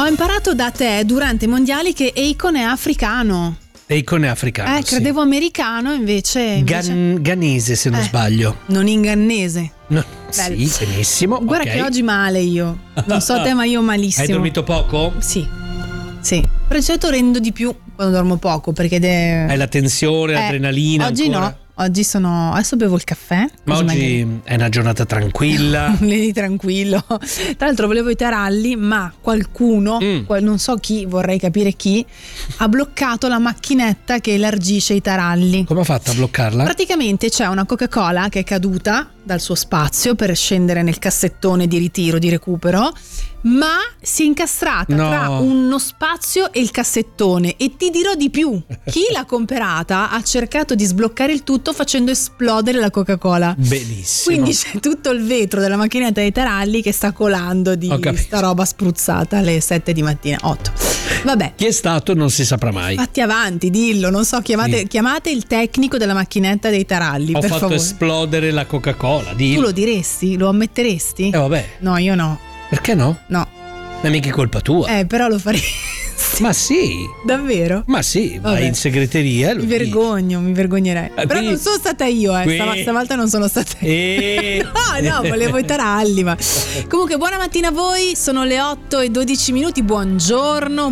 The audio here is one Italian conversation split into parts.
Ho imparato da te durante i mondiali che Akon è africano. Akon è africano. Credevo americano, invece... Ghanese, se non sbaglio. Non ingannese. No, sì, benissimo. Guarda che oggi male io. Non so te, ma io malissimo. Hai dormito poco? Sì. Però di solito rendo di più quando dormo poco, perché hai la tensione, l'adrenalina. Oggi ancora. No. Oggi adesso bevo il caffè. Ma oggi è una giornata tranquilla. Tranquillo. Tra l'altro volevo i taralli, ma qualcuno, non so chi, vorrei capire chi, ha bloccato la macchinetta che elargisce i taralli. Come ha fatto a bloccarla? Praticamente c'è una Coca-Cola che è caduta dal suo spazio per scendere nel cassettone di ritiro, di recupero, ma si è incastrata tra uno spazio e il cassettone. E ti dirò di più, chi l'ha comprata ha cercato di sbloccare il tutto facendo esplodere la Coca-Cola. Benissimo. Quindi c'è tutto il vetro della macchinetta dei taralli che sta colando di sta roba spruzzata alle 7 di mattina, 8. Vabbè. Chi è stato non si saprà mai. Fatti avanti, dillo, non so, chiamate il tecnico della macchinetta dei taralli, per favore. Ho fatto esplodere la Coca-Cola, dillo. Tu lo diresti? Lo ammetteresti? Vabbè. No, io no. Perché no? No. Non è mica colpa tua. Però lo farei. Ma sì. Davvero? Ma sì, vai in segreteria. Mi vergognerei. Però non sono stata io, stavolta non sono stata io. No, volevo i taralli. Ma comunque, buona mattina a voi. Sono le 8:12. Buongiorno,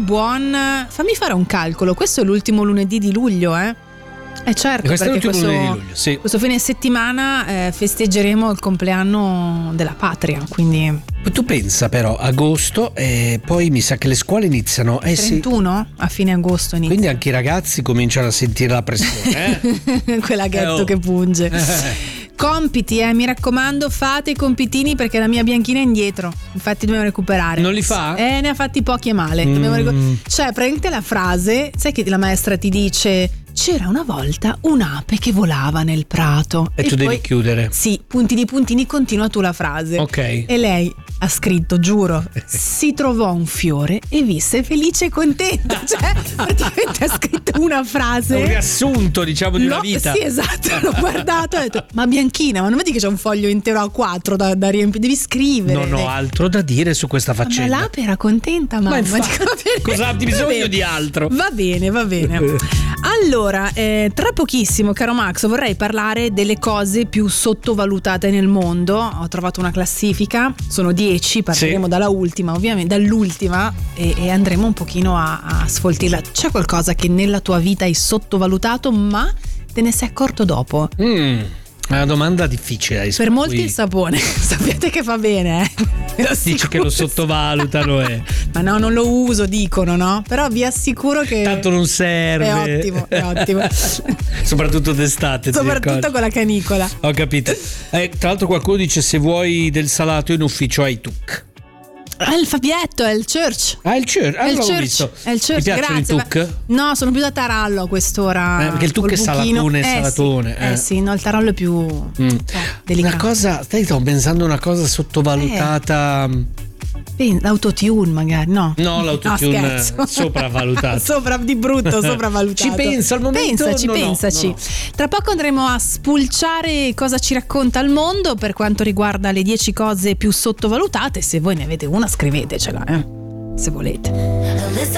fammi fare un calcolo. Questo è l'ultimo lunedì di luglio, certo, perché questo fine settimana festeggeremo il compleanno della patria, quindi... Tu pensa però, agosto, poi mi sa che le scuole iniziano 31 a fine agosto inizia. Quindi anche i ragazzi cominciano a sentire la pressione, Quell'aghetto che punge. Compiti, mi raccomando, fate i compitini perché la mia Bianchina è indietro. Infatti dobbiamo recuperare. Non li fa? Ne ha fatti pochi e male. Cioè, praticamente la frase, sai che la maestra ti dice: c'era una volta un'ape che volava nel prato. E tu devi chiudere. Sì, puntini, continua tu la frase. Ok. E lei ha scritto, giuro, si trovò un fiore e visse felice e contenta. Cioè, praticamente ha scritto una frase. Un riassunto, diciamo, di una vita. Sì, esatto. L'ho guardato e ho detto: ma Bianchina, ma non vedi che c'è un foglio intero A4 da riempire? Devi scrivere. Non ho altro da dire su questa faccenda. Ma l'ape era contenta, mamma. Cosa hai bisogno di altro? Va bene. Allora, tra pochissimo, caro Max, vorrei parlare delle cose più sottovalutate nel mondo. Ho trovato una classifica, sono 10, partiremo dall'ultima e andremo un pochino a sfoltirla. C'è qualcosa che nella tua vita hai sottovalutato ma te ne sei accorto dopo? È una domanda difficile. Per molti il sapone, sapete che fa bene, Dici che lo sottovalutano, Ma no, non lo uso, dicono, no? Però vi assicuro che tanto non serve. È ottimo. Soprattutto d'estate. Soprattutto con la canicola. Ho capito. Tra l'altro qualcuno dice: se vuoi del salato in ufficio hai tuc. Il Fabietto, è il Church. Il Church, l'ho visto. È il Church, ti piacciono grazie. I tuc? No, sono più da tarallo a quest'ora. Perché il tuc è salatone, salatone. Sì, no, il tarallo è più delicato. Una cosa, stavo pensando una cosa sottovalutata. L'autotune magari, no? No, l'autotune sopravvalutato. Di brutto, sopravvalutato. Ci pensa al momento. Pensaci. No. Tra poco andremo a spulciare cosa ci racconta il mondo per quanto riguarda le 10 cose più sottovalutate. Se voi ne avete una, scrivetecela, se volete.